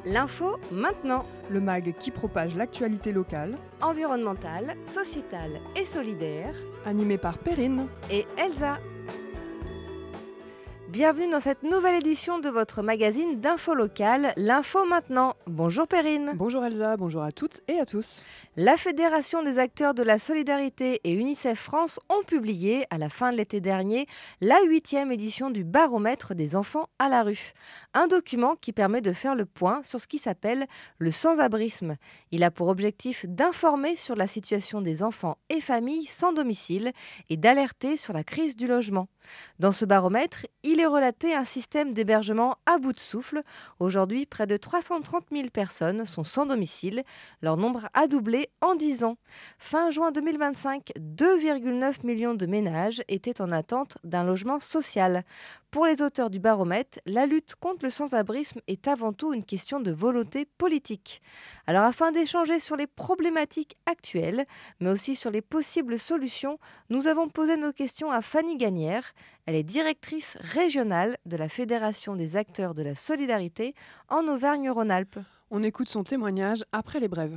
L'info maintenant. Le MAG qui propage l'actualité locale, Environnementale, sociétale et solidaire. animé par Perrine. Et Elsa. Bienvenue dans cette nouvelle édition de votre magazine d'info locale, L'info maintenant. Bonjour Perrine. Bonjour Elsa, bonjour à toutes et à tous. La Fédération des acteurs de la solidarité et UNICEF France ont publié, à la fin de l'été dernier, la 8e édition du baromètre des enfants à la rue. Un document qui permet de faire le point sur ce qui s'appelle le sans-abrisme. Il a pour objectif d'informer sur la situation des enfants et familles sans domicile et d'alerter sur la crise du logement. Dans ce baromètre, il est relaté un système d'hébergement à bout de souffle. Aujourd'hui, près de 330 000 personnes sont sans domicile. Leur nombre a doublé en 10 ans. Fin juin 2025, 2,9 millions de ménages étaient en attente d'un logement social. Pour les auteurs du baromètre, la lutte contre le sans-abrisme est avant tout une question de volonté politique. Alors afin d'échanger sur les problématiques actuelles, mais aussi sur les possibles solutions, nous avons posé nos questions à Fanny Gagnère. Elle est directrice régionale de la Fédération des acteurs de la solidarité en Auvergne-Rhône-Alpes. On écoute son témoignage après les brèves.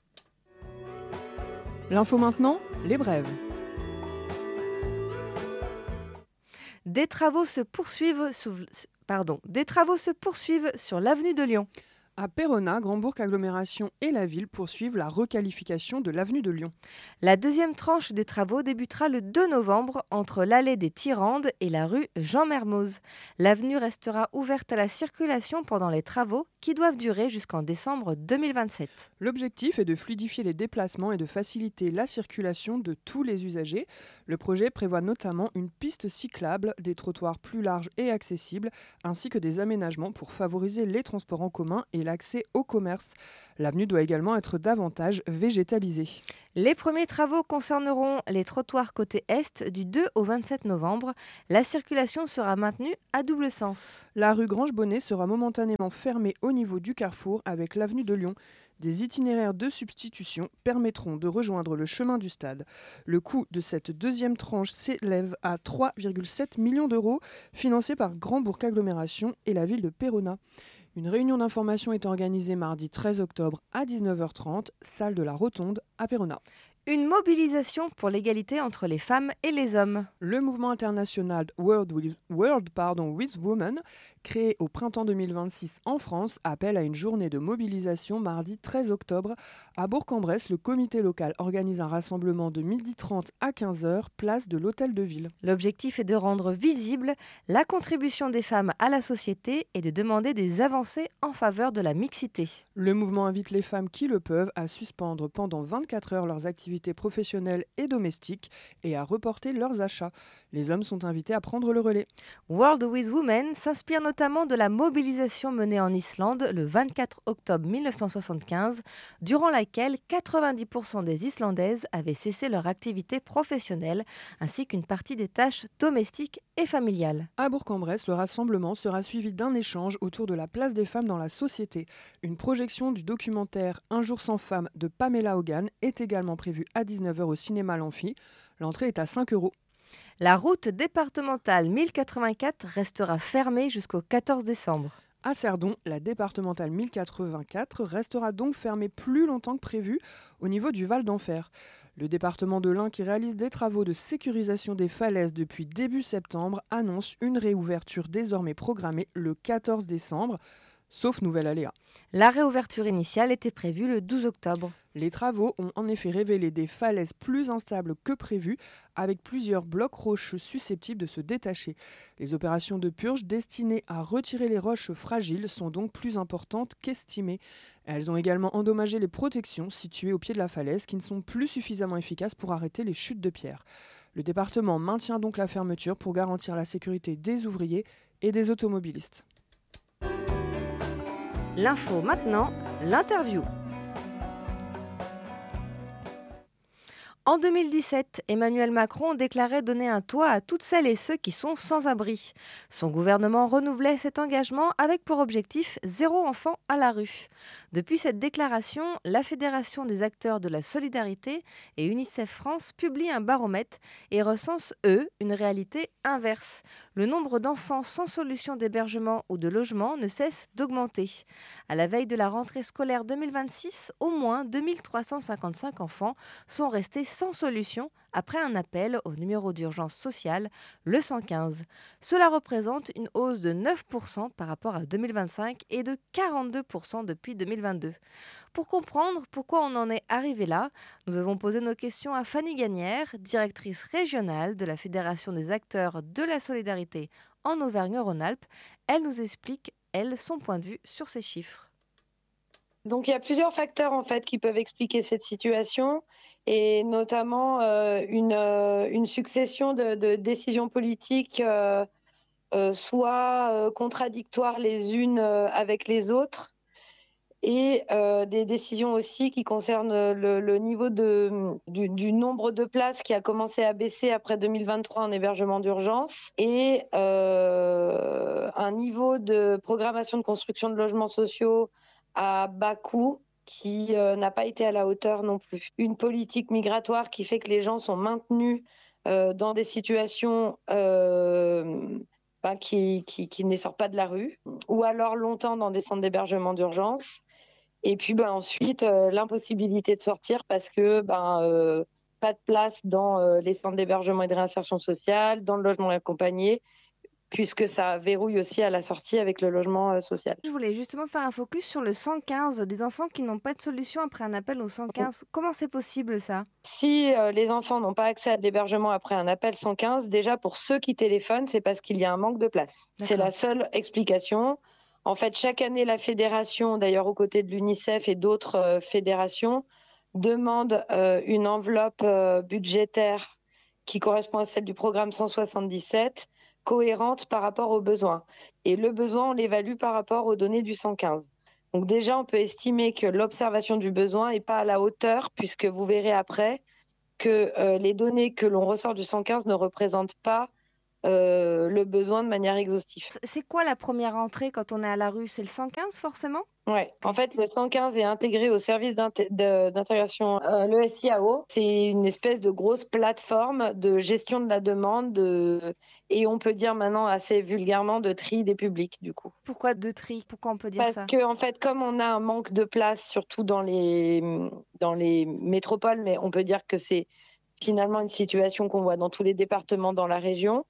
L'info maintenant, les brèves. Des travaux se poursuivent sur l'avenue de Lyon. À Perrona, Grand-Bourg Agglomération et la ville poursuivent la requalification de l'avenue de Lyon. La deuxième tranche des travaux débutera le 2 novembre entre l'allée des Tyrandes et la rue Jean-Mermoz. L'avenue restera ouverte à la circulation pendant les travaux qui doivent durer jusqu'en décembre 2027. L'objectif est de fluidifier les déplacements et de faciliter la circulation de tous les usagers. Le projet prévoit notamment une piste cyclable, des trottoirs plus larges et accessibles, ainsi que des aménagements pour favoriser les transports en commun et l'accès au commerce. L'avenue doit également être davantage végétalisée. Les premiers travaux concerneront les trottoirs côté est du 2 au 27 novembre. La circulation sera maintenue à double sens. La rue Grange-Bonnet sera momentanément fermée au niveau du carrefour avec l'avenue de Lyon. Des itinéraires de substitution permettront de rejoindre le chemin du stade. Le coût de cette deuxième tranche s'élève à 3,7 millions d'euros, financé par Grand-Bourg Agglomération et la ville de Perrona. Une réunion d'information est organisée mardi 13 octobre à 19h30, salle de la Rotonde à Perrona. Une mobilisation pour l'égalité entre les femmes et les hommes. Le mouvement international World with Women, créé au printemps 2026 en France, appelle à une journée de mobilisation mardi 13 octobre. À Bourg-en-Bresse, le comité local organise un rassemblement de 12h30 à 15h, place de l'Hôtel de Ville. L'objectif est de rendre visible la contribution des femmes à la société et de demander des avancées en faveur de la mixité. Le mouvement invite les femmes qui le peuvent à suspendre pendant 24 heures leurs activités professionnelles et domestiques et à reporter leurs achats. Les hommes sont invités à prendre le relais. World with Women s'inspire notamment de la mobilisation menée en Islande le 24 octobre 1975, durant laquelle 90% des Islandaises avaient cessé leur activité professionnelle, ainsi qu'une partie des tâches domestiques et familiales. À Bourg-en-Bresse, le rassemblement sera suivi d'un échange autour de la place des femmes dans la société. Une projection du documentaire Un jour sans femmes de Pamela Hogan est également prévue à 19h au cinéma L'Amphi. L'entrée est à 5 €. La route départementale 1084 restera fermée jusqu'au 14 décembre. À Cerdon, la départementale 1084 restera donc fermée plus longtemps que prévu au niveau du Val d'Enfer. Le département de l'Ain, qui réalise des travaux de sécurisation des falaises depuis début septembre, annonce une réouverture désormais programmée le 14 décembre, sauf nouvel aléa. La réouverture initiale était prévue le 12 octobre. Les travaux ont en effet révélé des falaises plus instables que prévu, avec plusieurs blocs rocheux susceptibles de se détacher. Les opérations de purge destinées à retirer les roches fragiles sont donc plus importantes qu'estimées. Elles ont également endommagé les protections situées au pied de la falaise qui ne sont plus suffisamment efficaces pour arrêter les chutes de pierre. Le département maintient donc la fermeture pour garantir la sécurité des ouvriers et des automobilistes. L'info maintenant, l'interview. En 2017, Emmanuel Macron déclarait donner un toit à toutes celles et ceux qui sont sans abri. Son gouvernement renouvelait cet engagement avec pour objectif zéro enfant à la rue. Depuis cette déclaration, la Fédération des acteurs de la solidarité et UNICEF France publient un baromètre et recensent, eux, une réalité inverse. Le nombre d'enfants sans solution d'hébergement ou de logement ne cesse d'augmenter. À la veille de la rentrée scolaire 2026, au moins 2355 enfants sont restés sans solution après un appel au numéro d'urgence sociale, le 115. Cela représente une hausse de 9% par rapport à 2025 et de 42% depuis 2022. Pour comprendre pourquoi on en est arrivé là, nous avons posé nos questions à Fanny Gagnère, directrice régionale de la Fédération des acteurs de la solidarité en Auvergne-Rhône-Alpes. Elle nous explique, elle, son point de vue sur ces chiffres. Donc, il y a plusieurs facteurs en fait qui peuvent expliquer cette situation, et notamment une succession de décisions politiques, soit contradictoires les unes avec les autres, et des décisions aussi qui concernent le niveau du nombre de places qui a commencé à baisser après 2023 en hébergement d'urgence, et un niveau de programmation de construction de logements sociaux à bas coût qui n'a pas été à la hauteur non plus. Une politique migratoire qui fait que les gens sont maintenus dans des situations qui ne les sortent pas de la rue, ou alors longtemps dans des centres d'hébergement d'urgence. Et puis ensuite, l'impossibilité de sortir parce que pas de place dans les centres d'hébergement et de réinsertion sociale, dans le logement accompagné, puisque ça verrouille aussi à la sortie avec le logement social. Je voulais justement faire un focus sur le 115, des enfants qui n'ont pas de solution après un appel au 115. Comment c'est possible ça ? Si les enfants n'ont pas accès à de l'hébergement après un appel 115, déjà pour ceux qui téléphonent, c'est parce qu'il y a un manque de place. D'accord. C'est la seule explication. En fait, chaque année, la fédération, d'ailleurs aux côtés de l'UNICEF et d'autres fédérations, demande une enveloppe budgétaire qui correspond à celle du programme 177, cohérente par rapport aux besoins. Et le besoin, on l'évalue par rapport aux données du 115. Donc déjà, on peut estimer que l'observation du besoin n'est pas à la hauteur, puisque vous verrez après que les données que l'on ressort du 115 ne représentent pas le besoin de manière exhaustive. C'est quoi la première entrée quand on est à la rue ? C'est le 115 forcément ? Oui, en fait, le 115 est intégré au service d'intégration, le SIAO. C'est une espèce de grosse plateforme de gestion de la demande, et on peut dire maintenant assez vulgairement de tri des publics, du coup. Pourquoi de tri ? Pourquoi on peut dire ça ? Parce que, en fait, comme on a un manque de place, surtout dans les métropoles, mais on peut dire que c'est finalement une situation qu'on voit dans tous les départements dans la région,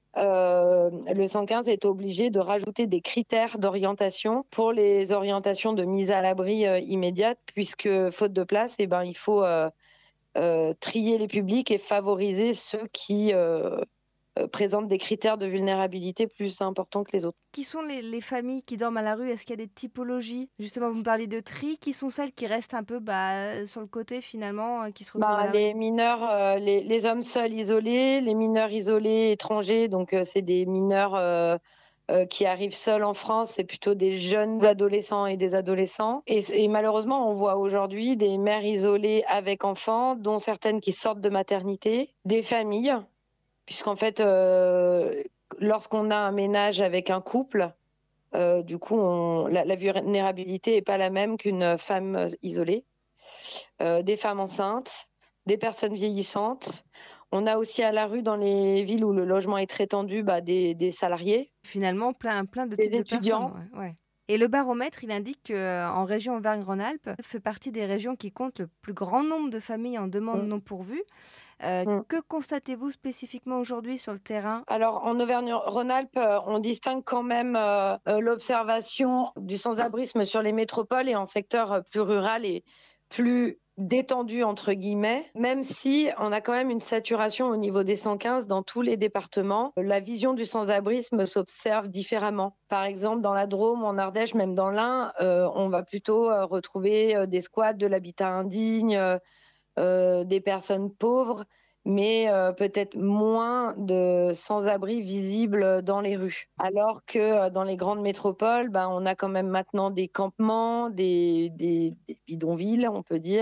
le 115 est obligé de rajouter des critères d'orientation pour les orientations de mise à l'abri immédiate, puisque faute de place, il faut trier les publics et favoriser ceux qui présentent des critères de vulnérabilité plus importants que les autres. Qui sont les familles qui dorment à la rue ? Est-ce qu'il y a des typologies ? Justement, vous me parlez de tri. Qui sont celles qui restent un peu sur le côté finalement, qui se retrouvent à la Les rue ? mineurs, les hommes seuls isolés, les mineurs isolés étrangers, donc c'est des mineurs qui arrivent seuls en France, c'est plutôt des jeunes adolescents et des adolescents. Et malheureusement, on voit aujourd'hui des mères isolées avec enfants, dont certaines qui sortent de maternité, des familles, puisqu'en fait, lorsqu'on a un ménage avec un couple, du coup, la vulnérabilité n'est pas la même qu'une femme isolée. Des femmes enceintes, des personnes vieillissantes. On a aussi à la rue, dans les villes où le logement est très tendu, des salariés. Finalement, plein de des types étudiants. de personnes. Ouais. Et le baromètre, il indique qu'en région Auvergne-Rhône-Alpes, fait partie des régions qui comptent le plus grand nombre de familles en demande non pourvue. Que constatez-vous spécifiquement aujourd'hui sur le terrain ? Alors, en Auvergne-Rhône-Alpes, on distingue quand même l'observation du sans-abrisme sur les métropoles et en secteur plus rural et plus détendu, entre guillemets, même si on a quand même une saturation au niveau des 115 dans tous les départements. La vision du sans-abrisme s'observe différemment. Par exemple, dans la Drôme, en Ardèche, même dans l'Ain, on va plutôt retrouver des squats, de l'habitat indigne, des personnes pauvres, mais peut-être moins de sans-abri visibles dans les rues. Alors que dans les grandes métropoles, on a quand même maintenant des campements, des bidonvilles, on peut dire,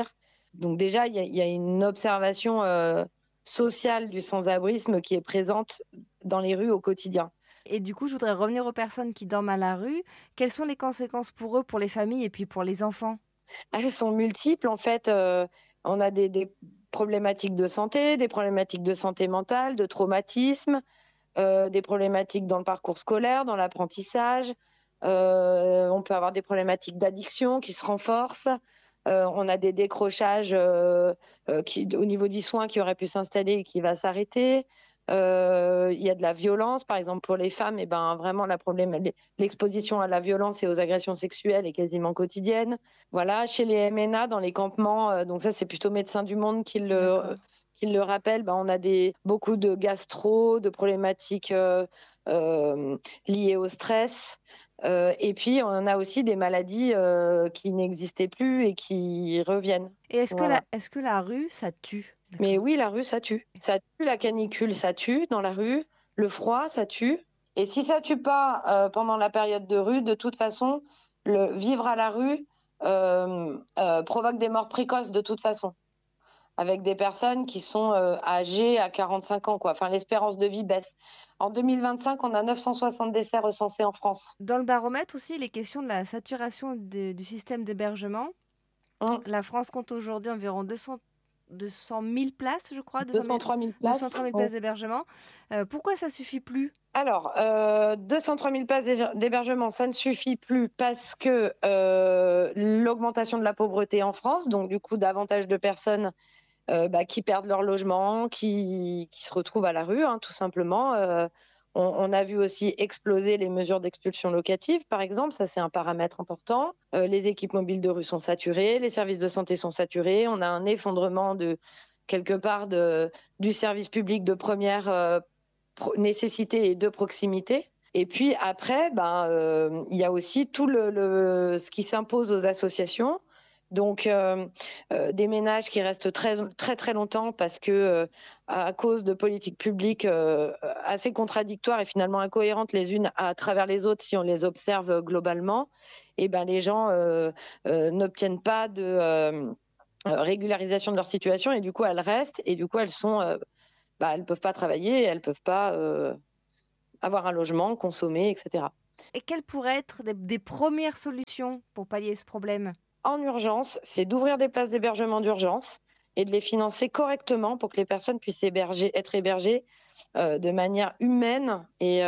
Donc déjà, il y a une observation sociale du sans-abrisme qui est présente dans les rues au quotidien. Et du coup, je voudrais revenir aux personnes qui dorment à la rue. Quelles sont les conséquences pour eux, pour les familles et puis pour les enfants? Elles sont multiples. En fait, on a des problématiques de santé, des problématiques de santé mentale, de traumatisme, des problématiques dans le parcours scolaire, dans l'apprentissage. On peut avoir des problématiques d'addiction qui se renforcent. On a des décrochages au niveau du soin qui aurait pu s'installer et qui va s'arrêter. Il y a de la violence, par exemple pour les femmes, et ben vraiment l'exposition à la violence et aux agressions sexuelles est quasiment quotidienne. Voilà, chez les MNA, dans les campements, donc ça c'est plutôt Médecins du Monde qui le rappelle, ben, on a beaucoup de gastro, de problématiques liées au stress. Et puis, on a aussi des maladies qui n'existaient plus et qui reviennent. Et Voilà. est-ce que la rue, ça tue? Mais oui, la rue, ça tue. Ça tue, la canicule, ça tue dans la rue. Le froid, ça tue. Et si ça tue pas pendant la période de rue, de toute façon, vivre à la rue provoque des morts précoces de toute façon, avec des personnes qui sont âgées à 45 ans, quoi. Enfin, l'espérance de vie baisse. En 2025, on a 960 décès recensés en France. Dans le baromètre aussi, les questions de la saturation du système d'hébergement. La France compte aujourd'hui environ 200 000 places, je crois. 203 000 places. 203 000 places d'hébergement. Pourquoi ça suffit plus? Alors, 203 000 places d'hébergement, ça ne suffit plus parce que l'augmentation de la pauvreté en France, donc du coup davantage de personnes qui perdent leur logement, qui se retrouvent à la rue, hein, tout simplement. On a vu aussi exploser les mesures d'expulsion locative, par exemple, ça c'est un paramètre important. Les équipes mobiles de rue sont saturées, les services de santé sont saturés, on a un effondrement quelque part du service public de première nécessité et de proximité. Et puis après, il y a aussi tout ce qui s'impose aux associations. Donc, des ménages qui restent très, très, très longtemps parce que, à cause de politiques publiques assez contradictoires et finalement incohérentes les unes à travers les autres, si on les observe globalement, et ben les gens n'obtiennent pas de régularisation de leur situation et du coup elles restent et du coup elles peuvent pas travailler, elles peuvent pas avoir un logement, consommer, etc. Et quelles pourraient être des premières solutions pour pallier ce problème? En urgence, c'est d'ouvrir des places d'hébergement d'urgence et de les financer correctement pour que les personnes puissent être hébergées de manière humaine et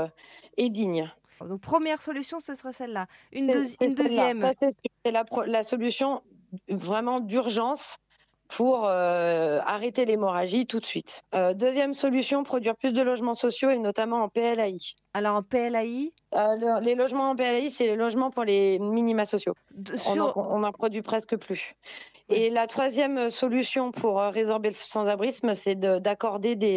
digne. Donc, première solution, ce serait celle-là. Une C'est deuxième. c'est la solution vraiment d'urgence pour arrêter l'hémorragie tout de suite. Deuxième solution, produire plus de logements sociaux et notamment en PLAI. Alors, en PLAI? Les logements en PLAI, c'est les logements pour les minima sociaux. On n'en produit presque plus. Ouais. Et la troisième solution pour résorber le sans-abrisme, c'est d'accorder des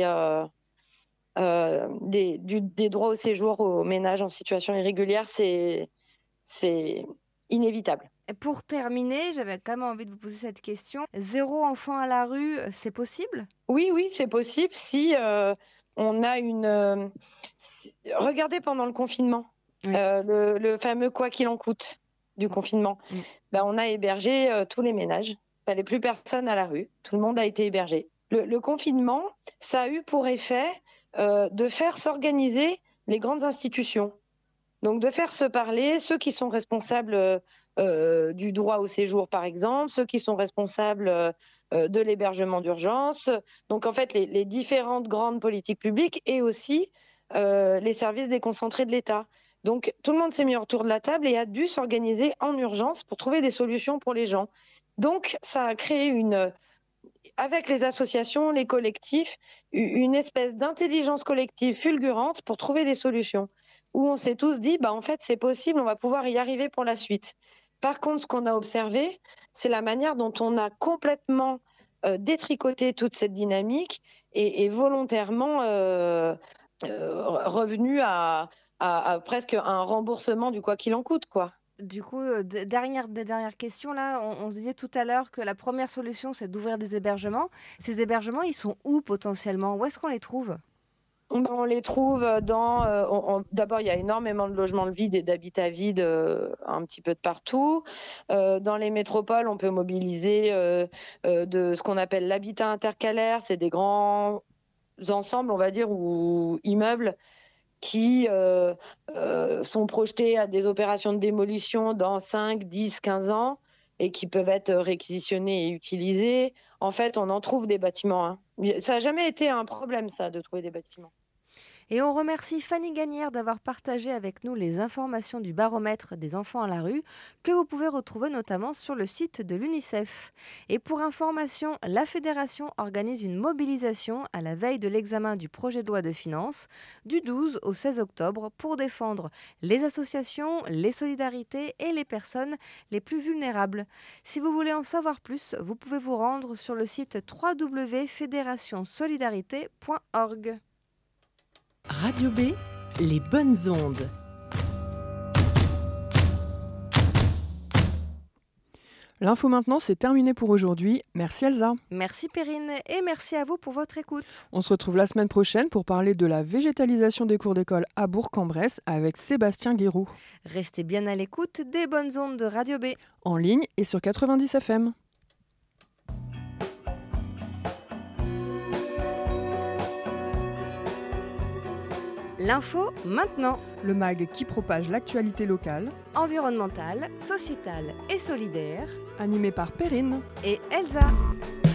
droits au séjour aux ménages en situation irrégulière. C'est inévitable. Pour terminer, j'avais quand même envie de vous poser cette question. 0 enfant à la rue, c'est possible? Oui, c'est possible si on a regardez pendant le confinement, oui. Le fameux quoi qu'il en coûte du confinement. Oui. On a hébergé tous les ménages. Il ne fallait plus personne à la rue. Tout le monde a été hébergé. Le confinement, ça a eu pour effet de faire s'organiser les grandes institutions. Donc, de faire se parler ceux qui sont responsables du droit au séjour, par exemple, ceux qui sont responsables de l'hébergement d'urgence. Donc, en fait, les différentes grandes politiques publiques et aussi les services déconcentrés de l'État. Donc, tout le monde s'est mis autour de la table et a dû s'organiser en urgence pour trouver des solutions pour les gens. Donc, ça a créé avec les associations, les collectifs, une espèce d'intelligence collective fulgurante pour trouver des solutions, où on s'est tous dit, en fait, c'est possible, on va pouvoir y arriver pour la suite. Par contre, ce qu'on a observé, c'est la manière dont on a complètement détricoté toute cette dynamique et volontairement revenu à presque un remboursement du quoi qu'il en coûte, quoi. Du coup, dernière question là, on se disait tout à l'heure que la première solution, c'est d'ouvrir des hébergements. Ces hébergements, ils sont où potentiellement? Où est-ce qu'on les trouve? On les trouve d'abord, il y a énormément de logements vides et d'habitats vides un petit peu de partout. Dans les métropoles, on peut mobiliser de ce qu'on appelle l'habitat intercalaire. C'est des grands ensembles, on va dire, ou immeubles qui sont projetés à des opérations de démolition dans 5, 10, 15 ans et qui peuvent être réquisitionnés et utilisés. En fait, on en trouve des bâtiments, hein. Ça n'a jamais été un problème, ça, de trouver des bâtiments. Et on remercie Fanny Gagnère d'avoir partagé avec nous les informations du baromètre des enfants à la rue que vous pouvez retrouver notamment sur le site de l'UNICEF. Et pour information, la Fédération organise une mobilisation à la veille de l'examen du projet de loi de finances du 12 au 16 octobre pour défendre les associations, les solidarités et les personnes les plus vulnérables. Si vous voulez en savoir plus, vous pouvez vous rendre sur le site www.fédérationsolidarité.org. Radio B, les bonnes ondes. L'info maintenant, c'est terminé pour aujourd'hui. Merci Elsa. Merci Perrine et merci à vous pour votre écoute. On se retrouve la semaine prochaine pour parler de la végétalisation des cours d'école à Bourg-en-Bresse avec Sébastien Guéroux. Restez bien à l'écoute des bonnes ondes de Radio B. En ligne et sur 90 FM. L'info maintenant. Le MAG qui propage l'actualité locale, Environnementale, sociétale et solidaire. animé par Perrine Et Elsa.